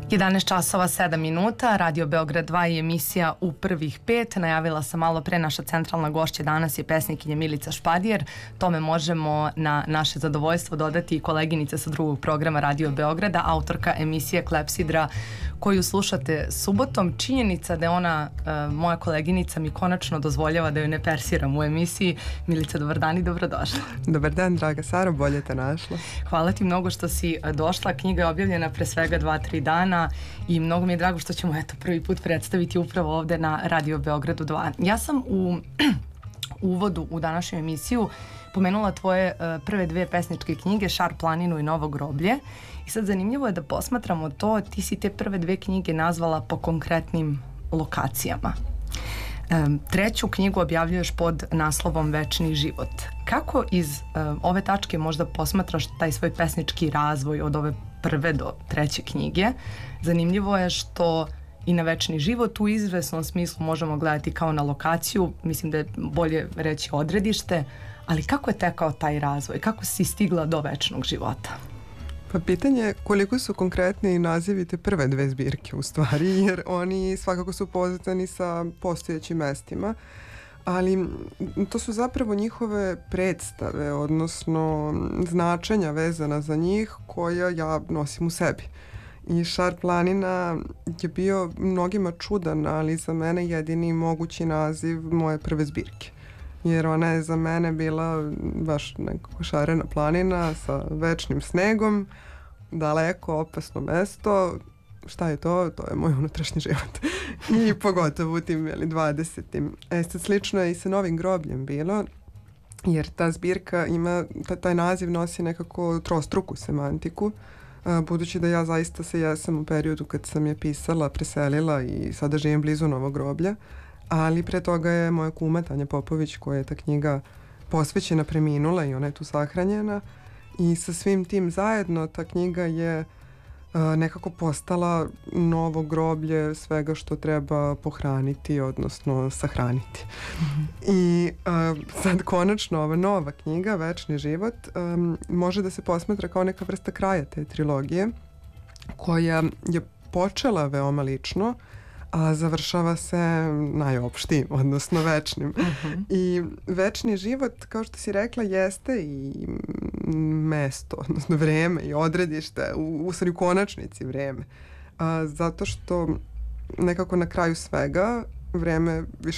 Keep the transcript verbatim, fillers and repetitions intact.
jedanaest časova sedam minuta, Radio Beograd dva i emisija U prvih pet. Najavila sam malo pre, naša centralna gošća danas je pesnikinja Milica Špadijer. Tome možemo na naše zadovoljstvo dodati i koleginica sa drugog programa Radio Beograda, autorka emisije Klepsidra, koju slušate subotom. Činjenica da je ona, uh, moja koleginica, mi konačno dozvoljava da joj ne persiram u emisiji. Milica, dobar dan i dobrodošla. Dobar dan, draga Saro, bolje te našla. Hvala ti mnogo što si došla. Knjiga je objavljena pre svega dva, tri dana i mnogo mi je drago što ćemo eto prvi put predstaviti upravo ovde na Radio Beogradu dva. Ja sam u uvodu u današnju emisiju pomenula tvoje uh, prve dve pesničke knjige, Šar planinu i Novo groblje. I sad zanimljivo je da posmatramo to, ti si te prve dve knjige nazvala po konkretnim lokacijama. Um, treću knjigu objavljuješ pod naslovom Večni život. Kako iz um, ove tačke možda posmatraš taj svoj pesnički razvoj od ove prve do treće knjige? Zanimljivo je što i na Večni život u izvesnom smislu možemo gledati kao na lokaciju, mislim da je bolje reći odredište, ali kako je tekao taj razvoj? Kako si stigla do Večnog života? Pa pitanje je koliko su konkretni nazivi te prve dve zbirke u stvari, jer oni svakako su povezani sa postojećim mestima, ali to su zapravo njihove predstave, odnosno značenja vezana za njih koja ja nosim u sebi. I Šar planina je bio mnogima čudan, ali za mene jedini mogući naziv moje prve zbirke. Jer ona je za mene bila baš nekako šarena planina sa večnim snegom, daleko, opasno mesto. Šta je to? To je moj unutrašnji život. I pogotovo u tim dvadesetim. E sad slično je i sa Novim grobljem bilo, jer ta zbirka ima, taj naziv nosi nekako trostruku semantiku, budući da ja zaista se jesam u periodu kad sam je pisala, preselila i sada živim blizu Novog groblja, ali pre toga je moja kuma Tanja Popović, koja je ta knjiga posvećena, preminula i ona je tu sahranjena, i sa svim tim zajedno ta knjiga je uh, nekako postala novo groblje svega što treba pohraniti, odnosno sahraniti. Mm-hmm. I uh, sad konačno ova nova knjiga, Večni život, um, može da se posmatra kao neka vrsta kraja te trilogije, koja je počela veoma lično, a završava se najopštijim, odnosno večnim. Uh-huh. I Večni život, kao što si rekla, jeste i mesto, odnosno vreme i odredište, u, u stvari u konačnici vreme. A, zato što nekako na kraju svega vreme više